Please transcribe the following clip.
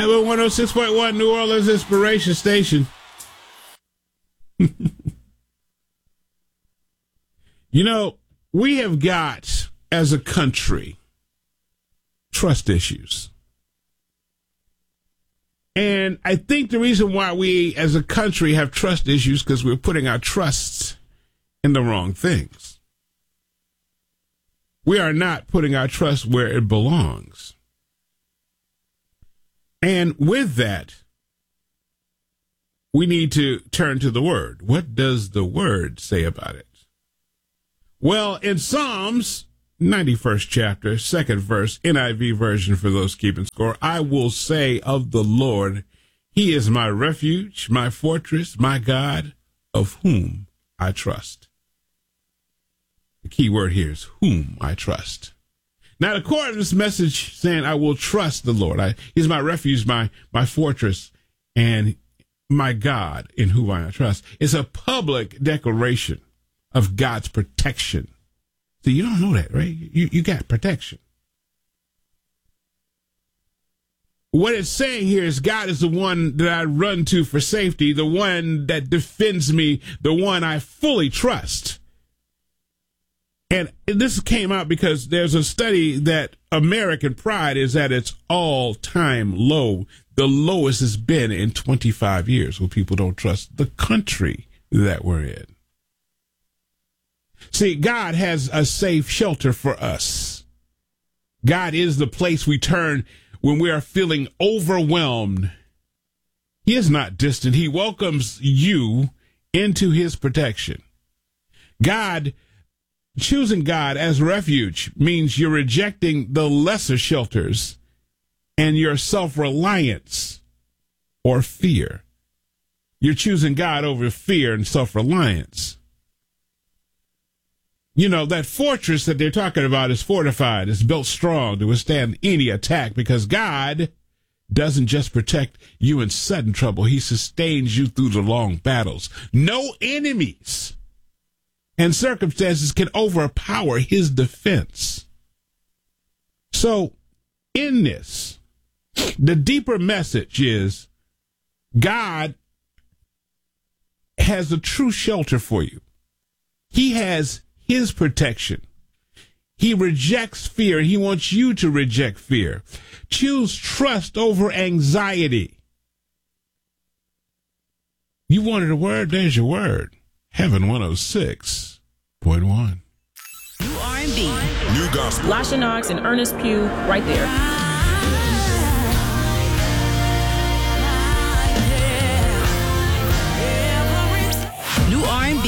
We're 106.1 New Orleans Inspiration Station. You know, we have got, as a country, trust issues. And I think the reason why we, as a country, have trust issues because we're putting our trusts in the wrong things. We are not putting our trust where it belongs. And with that, we need to turn to the Word. What does the Word say about it? Well, in Psalms 91st chapter, 2nd verse, NIV version for those keeping score, I will say of the Lord, He is my refuge, my fortress, my God, of whom I trust. The key word here is whom I trust. Now, the core of this message saying, I will trust the Lord. He's my refuge, my fortress, and my God in whom I trust. It's a public declaration of God's protection. So you don't know that, right? You got protection. What it's saying here is God is the one that I run to for safety, the one that defends me, the one I fully trust. And this came out because there's a study that American pride is at its all-time low. The lowest it's been in 25 years where people don't trust the country that we're in. See, God has a safe shelter for us. God is the place we turn when we are feeling overwhelmed. He is not distant. He welcomes you into his protection. Choosing God as refuge means you're rejecting the lesser shelters and your self-reliance or fear. You're choosing God over fear and self-reliance. You know, that fortress that they're talking about is fortified. It's built strong to withstand any attack because God doesn't just protect you in sudden trouble. He sustains you through the long battles. No enemies and circumstances can overpower his defense. So, in this, the deeper message is God has a true shelter for you. He has his protection. He rejects fear, and he wants you to reject fear. Choose trust over anxiety. You wanted a word? There's your word. Heaven 106.1. New R&B. New gospel. Lasha Knox and Ernest Pugh right there.